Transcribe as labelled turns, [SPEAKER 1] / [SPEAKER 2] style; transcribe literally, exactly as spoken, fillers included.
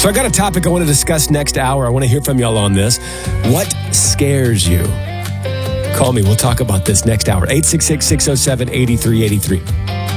[SPEAKER 1] So I got a topic I want to discuss next hour. I want to hear from y'all on this. What scares you? Call me. We'll talk about this next hour. eight six six, six oh seven, eight three eight three.